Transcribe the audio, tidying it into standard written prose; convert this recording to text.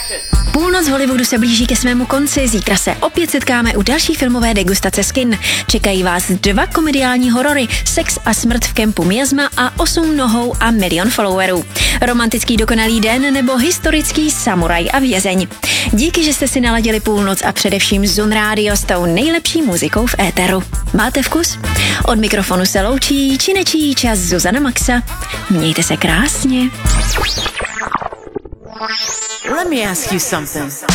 Půlnoc Hollywoodu se blíží ke svému konci, zítra se opět setkáme u další filmové degustace z kin. Čekají vás 2 komediální horory, Sex a smrt v kempu Miasma a 8 nohou a 1 milion followerů. Romantický dokonalý den nebo historický samuraj a vězeň. Díky, že jste si naladili Půlnoc a především Zun Radio s tou nejlepší muzikou v éteru. Máte vkus? Od mikrofonu se loučí činečí čas Zuzana Maxa. Mějte se krásně. Let me ask you something.